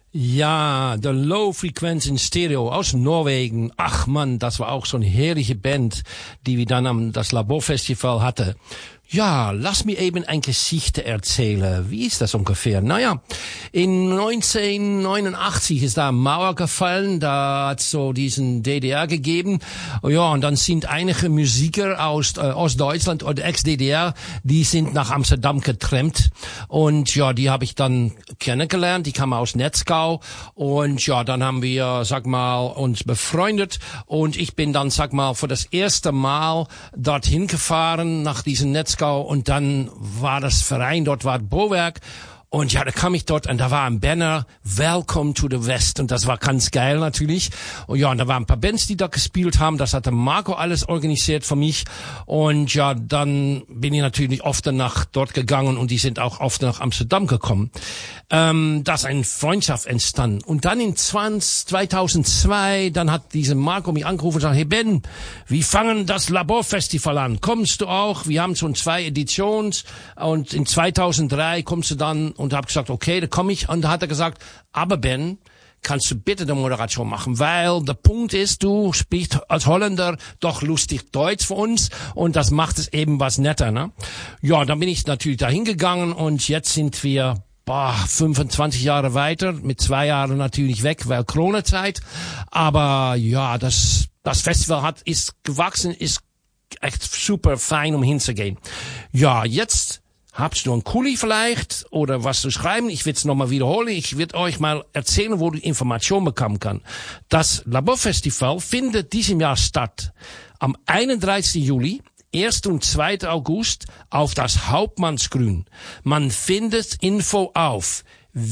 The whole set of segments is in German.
Ja, de Low Frequenz in Stereo aus Norwegen. Ach man, das war auch so eine herrliche Band, die wir dann am das Laborfestival hatten. Ja, lass mir eben eine Geschichte erzählen. Wie ist das ungefähr? Naja, in 1989 ist da eine Mauer gefallen, da hat so diesen DDR gegeben. Ja, und dann sind einige Musiker aus Ostdeutschland oder Ex-DDR, die sind nach Amsterdam getrennt. Und ja, die habe ich dann kennengelernt, die kamen aus Netzgau. Und ja, dann haben wir, sag mal, uns befreundet. Und ich bin dann, sag mal, für das erste Mal dorthin gefahren, nach diesem Netzgau. Und dann war das Verein, dort war Bauwerk. Und ja, da kam ich dort und da war ein Banner, Welcome to the West. Und das war ganz geil natürlich. Und ja, und da waren ein paar Bands, die da gespielt haben. Das hatte Marco alles organisiert für mich. Und ja, dann bin ich natürlich oft nach dort gegangen und die sind auch oft nach Amsterdam gekommen. Da ist eine Freundschaft entstanden. Und dann in 2002, dann hat diese Marco mich angerufen und gesagt, hey Ben, wir fangen das Laborfestival an. Kommst du auch? Wir haben schon 2 Editionen und in 2003 kommst du dann. Und hab gesagt, okay, da komme ich. Und da hat er gesagt, aber Ben, kannst du bitte die Moderation machen, weil der Punkt ist, du sprichst als Holländer doch lustig Deutsch für uns und das macht es eben was netter, ne? Ja, dann bin ich natürlich da hingegangen und jetzt sind wir 25 Jahre weiter, mit 2 Jahren natürlich weg, weil Corona-Zeit. Aber ja, das Festival ist gewachsen, ist echt super fein, um hinzugehen. Ja, jetzt habst du einen Kuli vielleicht oder was zu schreiben? Ich will es nochmal wiederholen. Ich will euch mal erzählen, wo du Informationen bekommen kann. Das Laborfestival findet diesem Jahr statt. Am 31. Juli, 1. und 2. August auf das Hauptmannsgrün. Man findet Info auf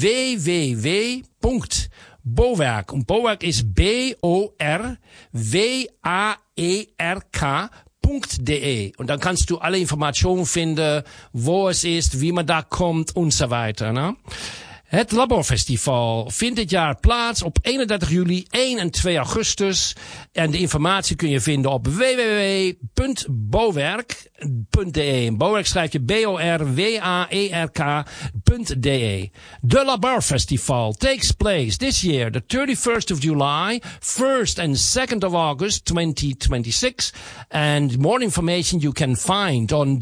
www.bauwerk. Und Bauwerk ist BORWAERK.de. Und dann kannst du alle Informationen finden, wo es ist, wie man da kommt und so weiter. Ne? Het Laborfestival vindt dit jaar plaats op 31 juli, 1 en 2 augustus. En de informatie kun je vinden op www.bauwerk.de. Bauwerk schrijf je BORWAERK.de. The Laborfestival takes place this year, the 31st of July, 1st and 2nd of August 2026. And more information you can find on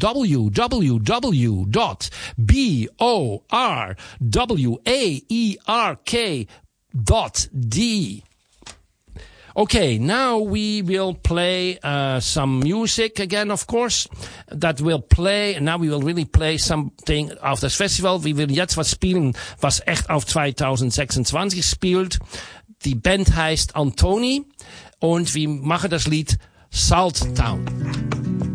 www.BORWAERK.de. Okay, now we will play some music again, of course. That will play, and now we will really play something of this festival. We will jetzt was spielen, was echt auf 2026 spielt. Die Band heißt Antoni und wir machen das Lied Salt Town.